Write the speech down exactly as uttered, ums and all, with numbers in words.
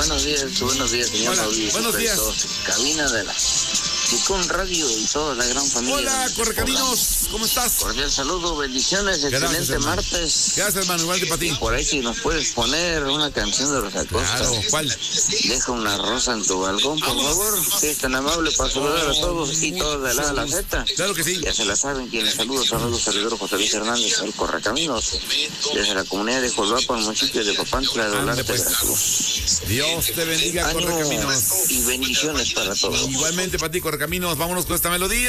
Buenos días, buenos días, señor. Hola, Mauricio, buenos días. Cabina de la Chicón Radio y toda la gran familia. Hola, Correcaminos, ¿cómo estás? Cordial saludo, bendiciones, Gracias, excelente hermano. martes. Gracias, hermano, igual de para ti. Por ahí si nos puedes poner una canción de Rosa Costa. Claro, ¿cuál? Deja una rosa en tu balcón, por Vámonos. favor. Si es tan amable para saludar a todos y todos de la a la Z. Claro que sí. Ya se la saben quienes saludos son los servidor José Luis Hernández, el Correcaminos, desde la comunidad de Jolapa, municipio de Papantla, de Ándale, Olarte, pues. Veracruz. Dios te bendiga, Ánimo Correcaminos. y bendiciones para todos. Igualmente para ti, Correcaminos. Vámonos con esta melodía.